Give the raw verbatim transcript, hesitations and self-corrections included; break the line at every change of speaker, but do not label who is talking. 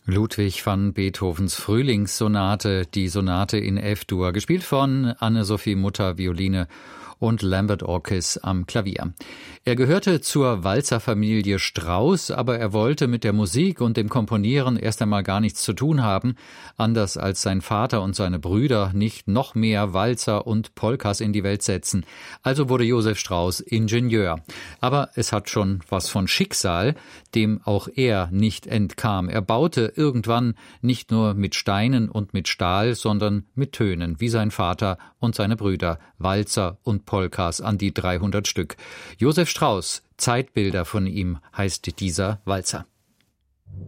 Ludwig van Beethovens Frühlingssonate, die Sonate in F-Dur, gespielt von Anne-Sophie Mutter, Violine und Lambert Orkis am Klavier. Er gehörte zur Walzerfamilie Strauss, aber er wollte mit der Musik und dem Komponieren erst einmal gar nichts zu tun haben, anders als sein Vater und seine Brüder nicht noch mehr Walzer und Polkas in die Welt setzen. Also wurde Josef Strauss Ingenieur. Aber es hat schon was von Schicksal, dem auch er nicht entkam. Er baute irgendwann nicht nur mit Steinen und mit Stahl, sondern mit Tönen, wie sein Vater und seine Brüder, Walzer und Polkas an die dreihundert Stück. Josef Strauss, Zeitbilder von ihm heißt dieser Walzer.